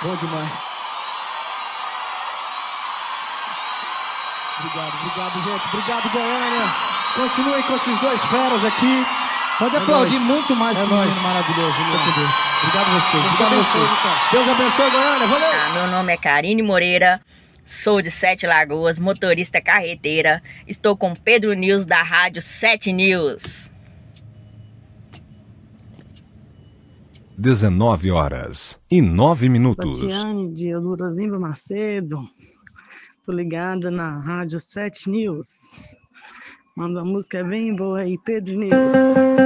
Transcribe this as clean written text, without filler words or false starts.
Bom demais. Obrigado, gente. Obrigado, Goiânia. Continuem com esses dois feras aqui. Pode aplaudir muito mais esse menino maravilhoso. Obrigado a vocês. Obrigado a vocês. Deus abençoe, Goiânia. Valeu. Meu nome é Karine Moreira. Sou de Sete Lagoas, motorista carreteira. Estou com Pedro News da Rádio 7 News. 19h09. Tatiane de Eudorozimba Macedo. Tô ligada na Rádio 7 News. Manda uma música bem boa aí, Pedro News.